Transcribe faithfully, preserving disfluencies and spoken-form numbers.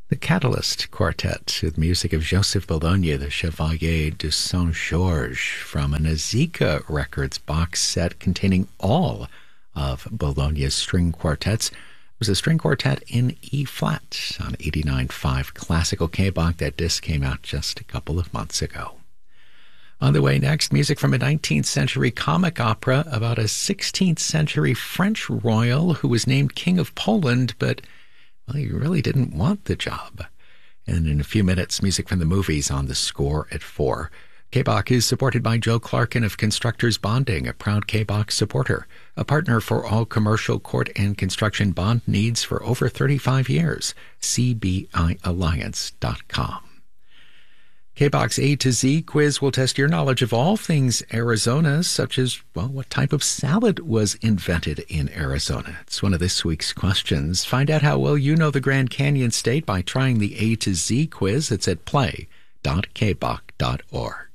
The Catalyst Quartet with music of Joseph Bologna, the Chevalier de Saint-Georges, from a Nazica Records box set containing all of Bologna's string quartets. It was a string quartet in E-flat on eighty-nine point five Classical K-Bach. That disc came out just a couple of months ago. On the way next, music from a nineteenth century comic opera about a sixteenth century French royal who was named King of Poland, but well, he really didn't want the job. And in a few minutes, music from the movies on the score at four. K-Bach is supported by Joe Clarkin of Constructors Bonding, a proud K-Bach supporter, a partner for all commercial court and construction bond needs for over thirty-five years. C B I alliance dot com. K-Bach's A to Z quiz will test your knowledge of all things Arizona, such as, well, what type of salad was invented in Arizona? It's one of this week's questions. Find out how well you know the Grand Canyon State by trying the A to Z quiz. It's at play dot k bach dot org.